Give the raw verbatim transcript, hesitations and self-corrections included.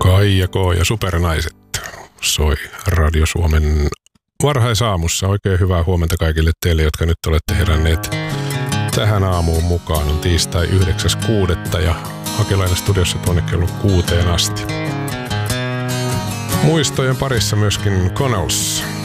Kaija K. ja Supernaiset soi Radio Suomen varhaisaamussa. Oikein hyvää huomenta kaikille teille, jotka nyt olette heränneet tähän aamuun mukaan. On tiistai yhdeksäs kuudetta ja Hakelainen studiossa tuonne kello kuuteen asti. Muistojen parissa myöskin Connells.